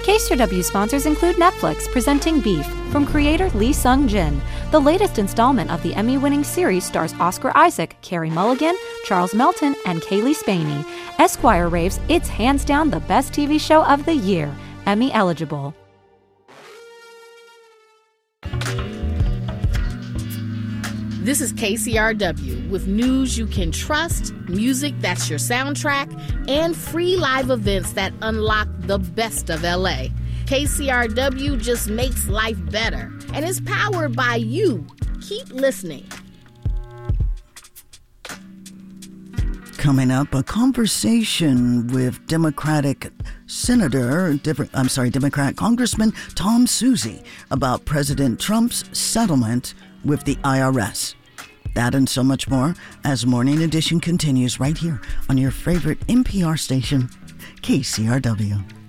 KCRW sponsors include Netflix presenting Beef from creator Lee Sung-jin. The latest installment of the Emmy-winning series stars Oscar Isaac, Carey Mulligan, Charles Melton, and Kaylee Spaney. Esquire raves it's hands down the best TV show of the year, Emmy eligible. This is KCRW with news you can trust, music that's your soundtrack, and free live events that unlock the best of LA. KCRW just makes life better and is powered by you. Keep listening. Coming up, a conversation with Democrat Congressman Tom Suozzi about President Trump's settlement with the IRS. That and so much more as Morning Edition continues right here on your favorite NPR station, KCRW.